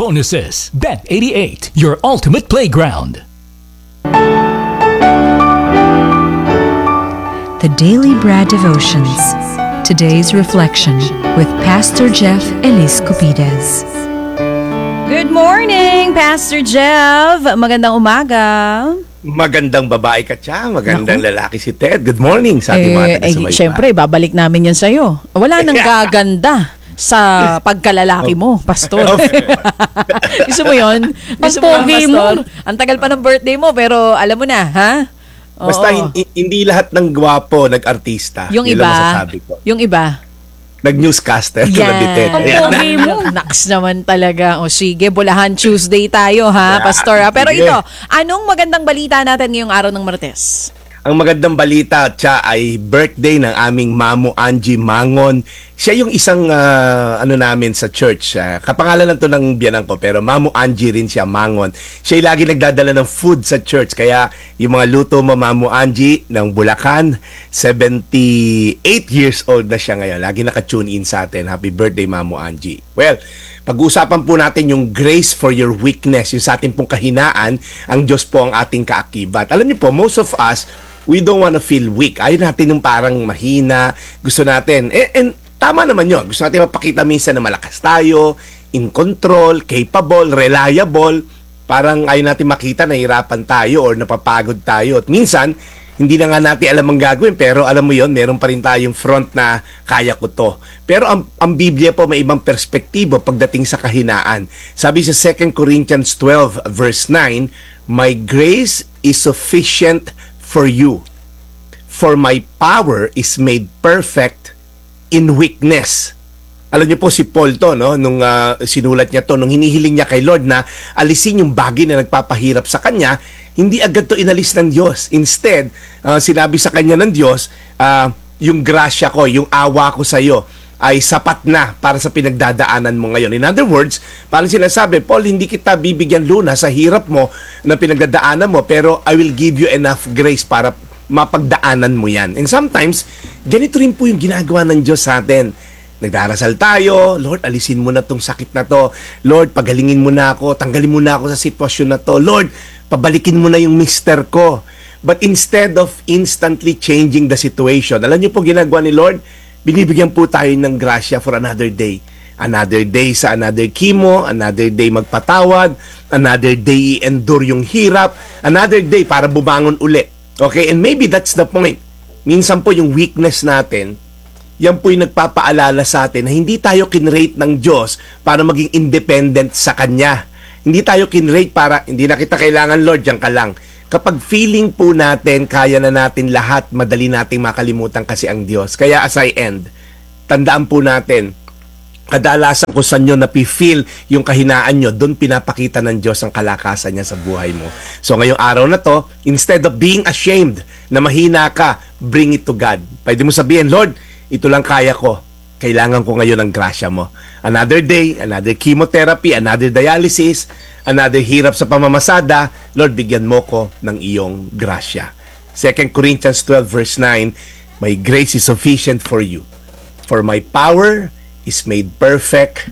bonuses. Bet88, your ultimate playground. The Daily Bread Devotions. Today's reflection with Pastor Jeff Elis Cupides. Good morning, Pastor Jeff. Magandang umaga. Magandang babae ka siya, magandang lalaki si Ted. Good morning sa ating mga taga-subaybay. Siyempre, babalik namin yan sa'yo. Wala nang gaganda sa pagkalalaki mo, Pastor. Gusto mo yun? Gusto mo, Pastor? Ang tagal pa ng birthday mo, pero alam mo na, ha? Oo. Basta hindi lahat ng gwapo nag-artista. Yung Yun iba, lang masasabi ko. yung iba. Nag-newscaster. Ang pogi mo. Naks naman talaga. O sige, Bulahan Tuesday tayo ha, Pastor. Pero sige. ito, anong magandang balita natin ngayong araw ng Martes? Ang magandang balita, Cha, ay birthday ng aming Mamo Angie Mangon. Siya yung isang namin sa church. Kapangalan lang to ng biyanan ko, pero Mamo Angie rin siya, Mangon. Siya yung lagi nagdadala ng food sa church. Kaya yung mga luto mo, Mamo Angie, ng Bulacan, 78 years old na siya ngayon. Lagi naka-tune in sa atin. Happy birthday, Mamo Angie. Well, pag-uusapan po natin yung grace for your weakness, yung sa ating pong kahinaan, ang Diyos po ang ating kaakibat. Alam niyo po, most of us, we don't want to feel weak. Ayaw natin yung parang mahina. Gusto natin, and tama naman yun. Gusto natin mapakita minsan na malakas tayo, in control, capable, reliable. Parang ayaw natin makita na hirapan tayo or napapagod tayo. At minsan, hindi na nga natin alam ang gagawin, pero alam mo yon, meron pa rin tayong front na kaya ko to. Pero ang Biblia po may ibang perspektibo pagdating sa kahinaan. Sabi sa 2 Corinthians 12 verse 9, "My grace is sufficient for you, for my power is made perfect in weakness." Alam niyo po si Paul to, no? Nung sinulat niya to, nung hinihiling niya kay Lord na alisin yung bagay na nagpapahirap sa kanya, hindi agad to inalis ng Diyos. Instead, sinabi sa kanya ng Diyos, yung grasya ko, yung awa ko sa iyo ay sapat na para sa pinagdadaanan mo ngayon. In other words, parang sinasabi, Paul, hindi kita bibigyan luna sa hirap mo na pinagdadaanan mo, pero I will give you enough grace para mapagdaanan mo yan. And sometimes, ganito rin po yung ginagawa ng Diyos sa atin. Nagdarasal tayo, Lord, alisin mo na tong sakit na to. Lord, pagalingin mo na ako, tanggalin mo na ako sa sitwasyon na to. Lord, pabalikin mo na yung mister ko. But instead of instantly changing the situation, alam niyo po ginagawa ni Lord, binibigyan po tayo ng grasya for another day. Another day sa another chemo, another day magpatawad, another day i-endure yung hirap, another day para bumangon uli. Okay? And maybe that's the point. Minsan po yung weakness natin, yan po yung nagpapaalala sa atin na hindi tayo kinrate ng Diyos para maging independent sa Kanya. Hindi tayo kinrate para, hindi na kita kailangan, Lord, diyan ka lang. Kapag feeling po natin, kaya na natin lahat, madali nating makalimutan kasi ang Diyos. Kaya as I end, tandaan po natin, kadalasan kung saan nyo napifeel yung kahinaan nyo, doon pinapakita ng Diyos ang kalakasan niya sa buhay mo. So ngayong araw na to, instead of being ashamed na mahina ka, bring it to God. Pwede mo sabihin, Lord, ito lang kaya ko. Kailangan ko ngayon ng grasya mo. Another day, another chemotherapy, another dialysis, another hirap sa pamamasada, Lord, bigyan mo ko ng iyong grasya. 2 Corinthians 12 verse 9, "My grace is sufficient for you, for my power is made perfect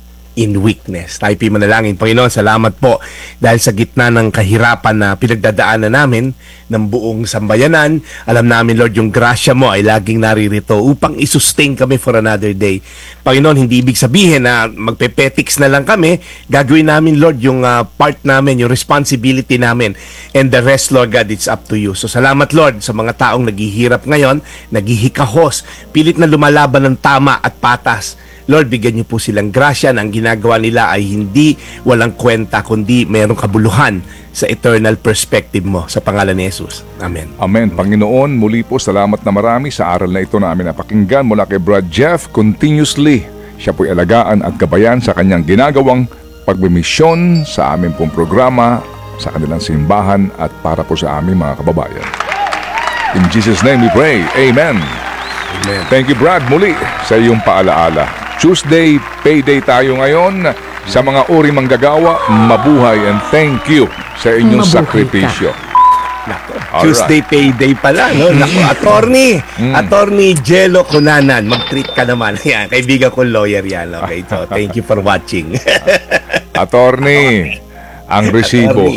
in weakness." Tayo po manalangin. Panginoon, salamat po dahil sa gitna ng kahirapan na pinagdadaanan namin ng buong sambayanan. Alam namin, Lord, yung grasya mo ay laging naririto upang isustain kami for another day. Panginoon, hindi ibig sabihin na magpepetix na lang kami. Gagawin namin, Lord, yung part namin, yung responsibility namin. And the rest, Lord God, it's up to you. So salamat, Lord, sa mga taong naghihirap ngayon, naghihikahos, pilit na lumalaban ng tama at patas. Lord, bigyan niyo po silang grasya na ang ginagawa nila ay hindi walang kwenta, kundi mayroong kabuluhan sa eternal perspective mo. Sa pangalan ni Jesus. Amen. Amen. Panginoon, muli po salamat na marami sa aral na ito na amin napakinggan mula kay Brad Jeff continuously. Siya po'y alagaan at gabayan sa kanyang ginagawang pagmimisyon sa aming pong programa, sa kanilang simbahan at para po sa aming mga kababayan. In Jesus' name we pray. Amen. Amen. Thank you, Brad, muli sa iyong paalaala. Tuesday, payday tayo ngayon. Sa mga uri manggagawa, mabuhay and thank you sa inyong Mabuhay sakripisyo. Nako, Tuesday payday pala, no? Nako, attorney Jello Cunanan, mag-treat ka naman. Yan, kaibigan kong lawyer yan. Okay, so thank you for watching. Attorney, ang resibo.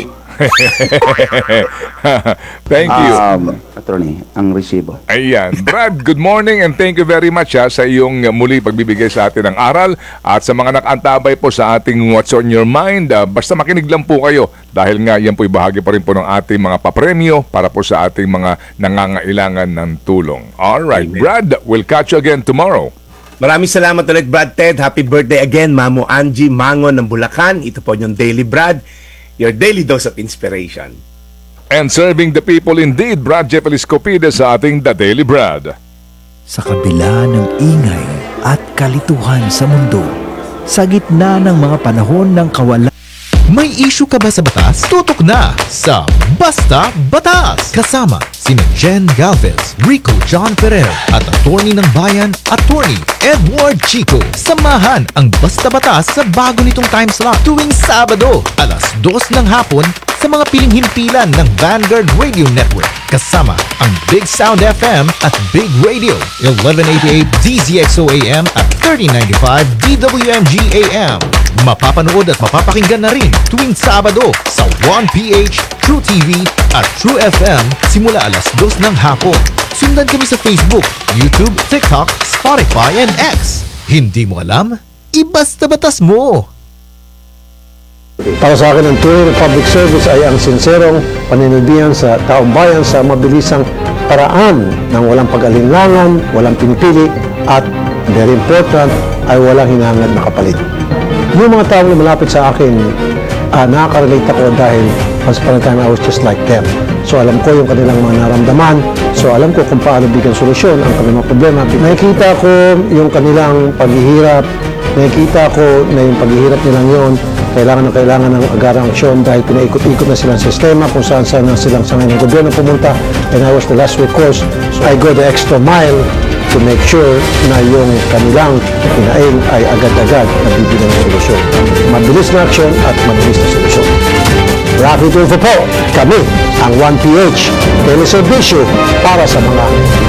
Thank you. Attorney, ang resibo. Ayan. Brad, good morning and thank you very much sa iyong muli pagbibigay sa atin ng aral at sa mga nakantabay po sa ating What's on Your Mind. Basta makinig lang po kayo dahil nga yan po'y bahagi pa rin po ng ating mga papremyo para po sa ating mga nangangailangan ng tulong. Alright, Brad, we'll catch you again tomorrow. Maraming salamat ulit, Brad Ted. Happy birthday again, Mamo Angie Mangon ng Bulacan. Ito po yung Daily Brad, your daily dose of inspiration. And serving the people indeed, Brad Jeff Eliscopide sa ating The Daily Brad. Sa kabila ng ingay at kalituhan sa mundo, sa gitna ng mga panahon ng kawalan. May issue ka ba sa batas? Tutok na sa Basta Batas! Kasama sina Jen Galvez, Rico John Ferrer at attorney ng bayan, attorney Edward Chico. Samahan ang Basta Batas sa bago nitong time slot tuwing Sabado, alas 2 ng hapon sa mga piling himpilan ng Vanguard Radio Network. Kasama ang Big Sound FM at Big Radio, 1188 DZXO AM at 3095 DWMG AM. Mapapanood at mapapakinggan na rin tuwing Sabado sa 1PH, True TV at True FM simula alas 2 ng hapon. Sundan kami sa Facebook, YouTube, TikTok, Spotify, and X. Hindi mo alam? Ibasta batas mo! Para sa akin, ang tunay na public service ay ang sinserong paninilbihan sa taong bayan sa mabilisang paraan ng walang pag-alinlangan, walang pinipili, at very important, ay walang hinangad na kapalit. Yung mga taong malapit sa akin, nakaka-relate ako dahil once upon a time I was just like them. So alam ko yung kanilang mga naramdaman, so alam ko kung paano bigyan solusyon ang kanilang problema. Nakikita ko yung kanilang paghihirap, nakikita ko na yung paghihirap nilang yon kailangan ng agarang aksyon dahil pinaikot-ikot na silang sistema kung saan na silang sa ngayon ng gobyerno pumunta, and I was the last recourse. So I go the extra mile to make sure na yung kanilang pinail ay agad-agad nabibigyan ng solusyon. Mabilis na aksyon at mabilis na solusyon. Rocky Tulfo po, kami ang 1PH, teleservisyo para sa mga